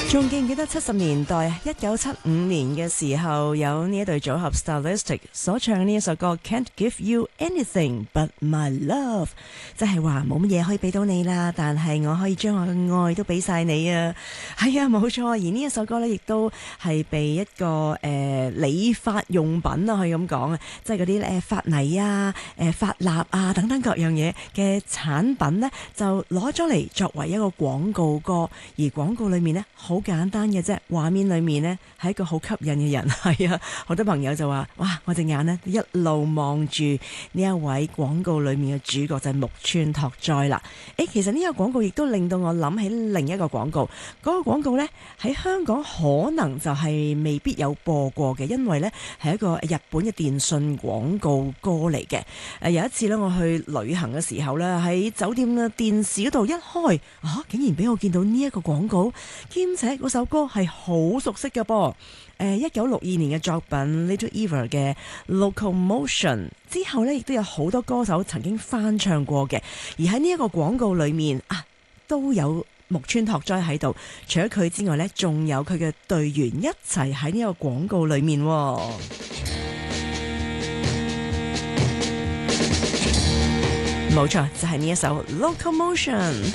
仲記唔記得70年代1975年嘅時候有呢一對組合 Stylistic 所唱呢一首歌 Can't Give You Anything But My Love， 即係話冇乜嘢可以俾到你啦，但係我可以將我嘅愛都俾晒你啊。係啊，冇錯。而呢一首歌呢，亦都係被一個理髮用品啊，可以咁講啊，即係嗰啲髮泥啊、髮蠟啊等等各樣嘢嘅產品呢，就攞咗嚟作為一個廣告歌。而廣告裏面呢，好簡單嘅啫，畫面裏面呢，係一個好吸引嘅人。係啊，好多朋友就話哇，我隻眼呢一路望住呢一位廣告裏面嘅主角就係木村拓哉啦。其實呢個廣告亦都令到我諗起另一個廣告，嗰個廣告呢，喺香港可能就係未必有播過嘅，因為呢係一個日本嘅電信廣告歌嚟嘅。有一次呢，我去旅行嘅時候呢，喺酒店嘅電視嗰度一開竟然俾我見到呢一個廣告，兼且嗰首歌係好熟悉嘅噃。1962年嘅作品 Little Eva 嘅 Locomotion 之後呢，亦都有好多歌手曾經翻唱過嘅。而喺呢一個廣告裏面都有木村拓哉喺度，除咗佢之外呢，仲有佢嘅隊員一齊喺呢個廣告裏面。冇錯，就係呢一首 Locomotion。